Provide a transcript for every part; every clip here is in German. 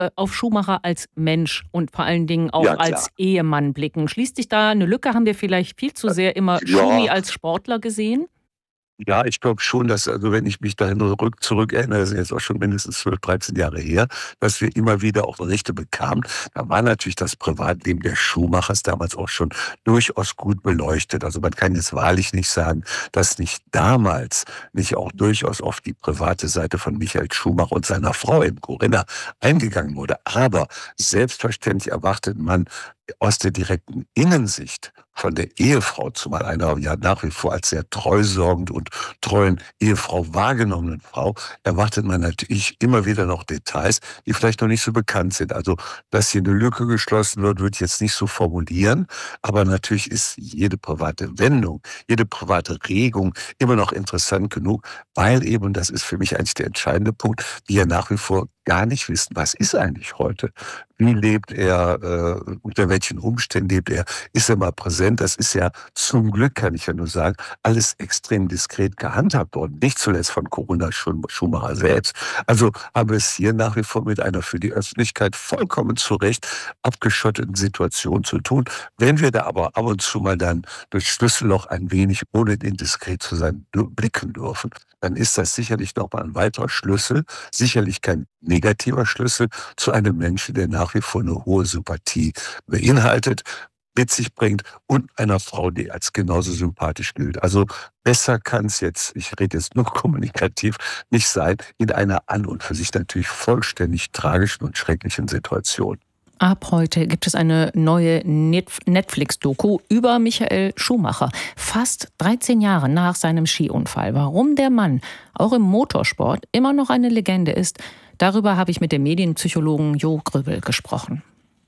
auf Schumacher als Mensch und vor allen Dingen auch Ja, als klar. Ehemann blicken. Schließt sich da eine Lücke? Haben wir vielleicht viel zu sehr immer Schumi Ja. als Sportler gesehen? Ja, ich glaube schon, dass also wenn ich mich dahin zurückerinnere, das ist jetzt auch schon mindestens 12, 13 Jahre her, dass wir immer wieder auch Berichte bekamen. Da war natürlich das Privatleben der Schumachers damals auch schon durchaus gut beleuchtet. Also man kann jetzt wahrlich nicht sagen, dass nicht damals nicht auch durchaus auf die private Seite von Michael Schumacher und seiner Frau eben Corinna eingegangen wurde. Aber selbstverständlich erwartet man aus der direkten Innensicht von der Ehefrau, zumal einer ja nach wie vor als sehr treusorgend und treuen Ehefrau wahrgenommenen Frau, erwartet man natürlich immer wieder noch Details, die vielleicht noch nicht so bekannt sind. Also, dass hier eine Lücke geschlossen wird, würde ich jetzt nicht so formulieren, aber natürlich ist jede private Wendung, jede private Regung immer noch interessant genug, weil eben, das ist für mich eigentlich der entscheidende Punkt, wir ja nach wie vor gar nicht wissen, was ist eigentlich heute? Wie lebt er? Unter welchen Umständen lebt er? Ist er mal präsent? Das ist ja zum Glück, kann ich ja nur sagen, alles extrem diskret gehandhabt worden. Nicht zuletzt von Corinna Schumacher selbst. Also haben wir es hier nach wie vor mit einer für die Öffentlichkeit vollkommen zu Recht abgeschotteten Situation zu tun. Wenn wir da aber ab und zu mal dann durchs Schlüsselloch ein wenig, ohne indiskret zu sein, blicken dürfen, dann ist das sicherlich nochmal ein weiterer Schlüssel, sicherlich kein negativer Schlüssel zu einem Menschen, der nach wie vor eine hohe Sympathie beinhaltet, mit sich bringt und einer Frau, die als genauso sympathisch gilt. Also besser kann es jetzt, ich rede jetzt nur kommunikativ, nicht sein in einer an und für sich natürlich vollständig tragischen und schrecklichen Situation. Ab heute gibt es eine neue Netflix-Doku über Michael Schumacher. Fast 13 Jahre nach seinem Skiunfall. Warum der Mann auch im Motorsport immer noch eine Legende ist, darüber habe ich mit dem Medienpsychologen Jo Gröbel gesprochen.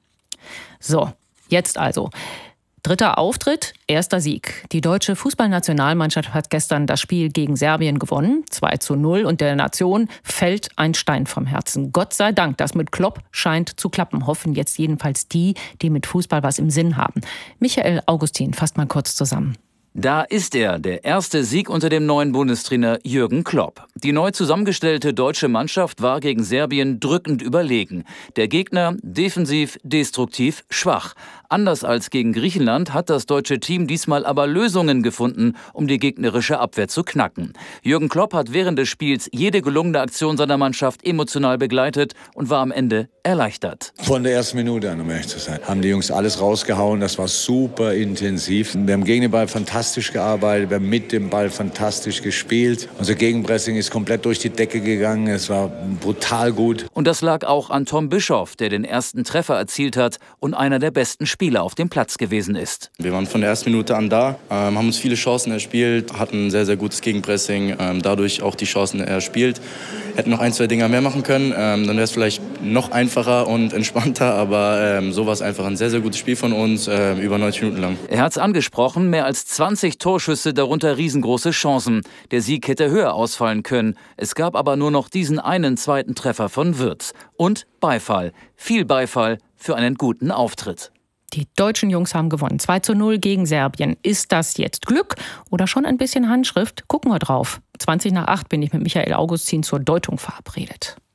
So, jetzt also. Dritter Auftritt, erster Sieg. Die deutsche Fußballnationalmannschaft hat gestern das Spiel gegen Serbien gewonnen, 2:0, und der Nation fällt ein Stein vom Herzen. Gott sei Dank, das mit Klopp scheint zu klappen, hoffen jetzt jedenfalls die, die mit Fußball was im Sinn haben. Michael Augustin fasst mal kurz zusammen. Da ist er, der erste Sieg unter dem neuen Bundestrainer Jürgen Klopp. Die neu zusammengestellte deutsche Mannschaft war gegen Serbien drückend überlegen. Der Gegner defensiv, destruktiv, schwach. Anders als gegen Griechenland hat das deutsche Team diesmal aber Lösungen gefunden, um die gegnerische Abwehr zu knacken. Jürgen Klopp hat während des Spiels jede gelungene Aktion seiner Mannschaft emotional begleitet und war am Ende erleichtert. Von der ersten Minute an, um ehrlich zu sein, haben die Jungs alles rausgehauen. Das war super intensiv. Wir haben gegen den Ball fantastisch gearbeitet, wir haben mit dem Ball fantastisch gespielt. Unser Gegenpressing ist komplett durch die Decke gegangen. Es war brutal gut. Und das lag auch an Tom Bischoff, der den ersten Treffer erzielt hat und einer der besten Spieler auf dem Platz gewesen ist. Wir waren von der ersten Minute an da, haben uns viele Chancen erspielt, hatten ein sehr, sehr gutes Gegenpressing, dadurch auch die Chancen erspielt. Hätten noch ein, zwei Dinger mehr machen können, dann wäre es vielleicht noch einfacher und entspannter, aber so war es einfach ein sehr, sehr gutes Spiel von uns, über 90 Minuten lang. Er hat es angesprochen, mehr als 20 Torschüsse, darunter riesengroße Chancen. Der Sieg hätte höher ausfallen können. Es gab aber nur noch diesen einen zweiten Treffer von Wirtz. Und Beifall, viel Beifall für einen guten Auftritt. Die deutschen Jungs haben gewonnen. 2:0 gegen Serbien. Ist das jetzt Glück oder schon ein bisschen Handschrift? Gucken wir drauf. 7:20 bin ich mit Michael Augustin zur Deutung verabredet.